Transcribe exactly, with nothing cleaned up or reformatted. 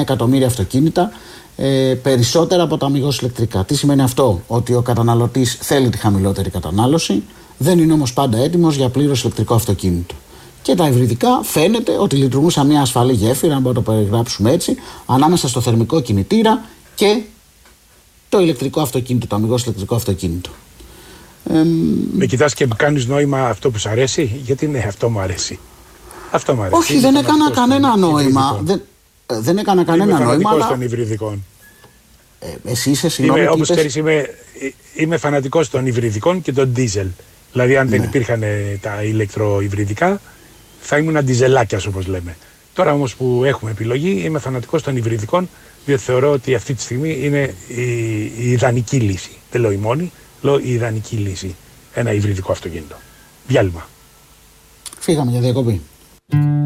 εκατομμύρια αυτοκίνητα, ε, περισσότερα από τα αμιγώς ηλεκτρικά. Τι σημαίνει αυτό? Ότι ο καταναλωτής θέλει τη χαμηλότερη κατανάλωση, δεν είναι όμως πάντα έτοιμος για πλήρως ηλεκτρικό αυτοκίνητο. Και τα υβριδικά φαίνεται ότι λειτουργούν σαν μια ασφαλή γέφυρα, αν μπορούμε να το περιγράψουμε έτσι, ανάμεσα στο θερμικό κινητήρα και το ηλεκτρικό αυτοκίνητο, το αμιγώς ηλεκτρικό αυτοκίνητο. Ε, Με κοιτάς και κάνεις νόημα αυτό που σου αρέσει? Γιατί ναι, αυτό μου αρέσει. Αυτό μου αρέσει. Όχι, δεν έκανα κανένα νόημα. Δεν, δεν έκανα κανένα νόημα. Είμαι φανατικός αλλά... των υβριδικών. Ε, εσύ είσαι, συγγνώμη. Είμαι, όπως είπες... ξέρεις, είμαι, είμαι φανατικός των υβριδικών και των ντίζελ. Δηλαδή, αν ναι. δεν υπήρχαν τα ηλεκτροϊβριδικά, θα ήμουν αντιζελάκιας, όπως λέμε. Τώρα όμως που έχουμε επιλογή, είμαι φανατικός των υβριδικών, διότι θεωρώ ότι αυτή τη στιγμή είναι η, η ιδανική λύση. Δεν λέω η μόνη, λέω η ιδανική λύση. Ένα υβριδικό αυτοκίνητο. Διάλειμμα. Φύγαμε για διακοπή.